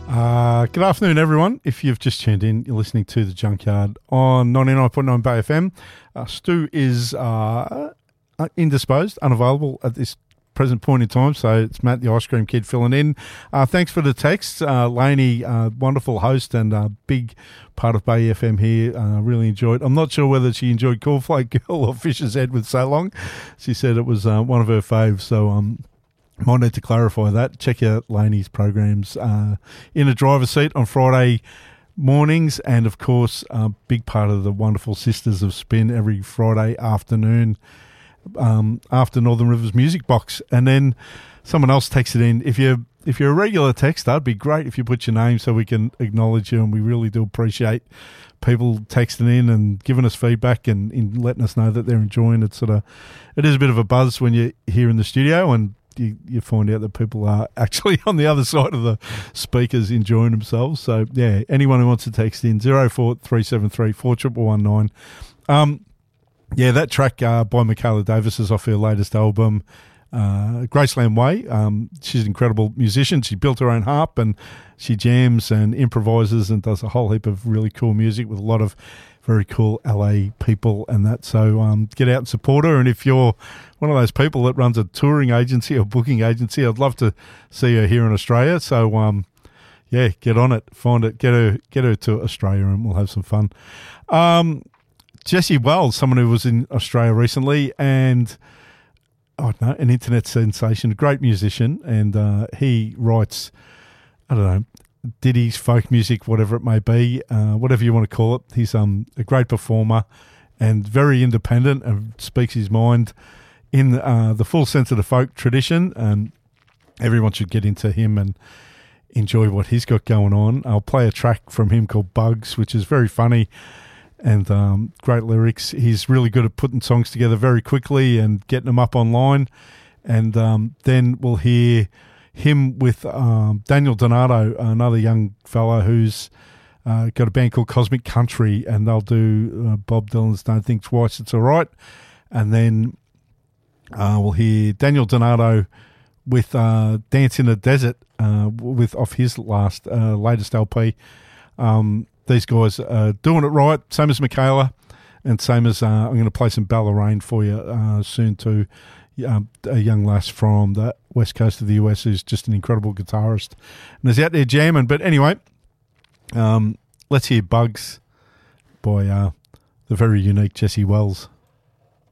Good afternoon, everyone. If you've just tuned in, you're listening to The Junkyard on 99.9 Bay FM. Stu is indisposed, unavailable at this present point in time, so it's Matt, the Ice Cream Kid, filling in. Thanks for the text. Lainey, wonderful host and a big part of Bay FM here. Really enjoyed. I'm not sure whether she enjoyed Cornflake Girl or Fisher's Head with So Long. She said it was one of her faves, so might need to clarify that. Check out Lainey's programs in a driver's seat on Friday mornings, and of course a big part of the wonderful Sisters of Spin every Friday afternoon after Northern Rivers Music Box. And then someone else texted in, if you're a regular texter, it'd be great if you put your name so we can acknowledge you, and we really do appreciate people texting in and giving us feedback and in letting us know that they're enjoying it. It is a bit of a buzz when you're here in the studio and you find out that people are actually on the other side of the speakers enjoying themselves. So, yeah, anyone who wants to text in, 04373 41119. Yeah, that track by Michaela Davis is off her latest album, Graceland Way. She's an incredible musician. She built her own harp and she jams and improvises and does a whole heap of really cool music with a lot of very cool LA people and that. So get out and support her. And if you're one of those people that runs a touring agency or booking agency, I'd love to see her here in Australia. So, yeah, get on it. Find it. Get her to Australia and we'll have some fun. Jesse Wells, someone who was in Australia recently and, I don't know, an internet sensation, a great musician. And he writes, I don't know, ditties, folk music, whatever it may be, whatever you want to call it. He's a great performer and very independent and speaks his mind in the full sense of the folk tradition, and everyone should get into him and enjoy what he's got going on. I'll play a track from him called Bugs, which is very funny and great lyrics. He's really good at putting songs together very quickly and getting them up online. And then we'll hear him with Daniel Donato, another young fellow who's got a band called Cosmic Country, and they'll do Bob Dylan's Don't Think Twice, It's All Right. And then we'll hear Daniel Donato with Dance in the Desert with off his latest LP. These guys are doing it right, same as Michaela, and same as I'm going to play some Ballarain for you soon too. A young lass from the west coast of the US who's just an incredible guitarist and is out there jamming. But anyway, let's hear Bugs by the very unique Jesse Wells.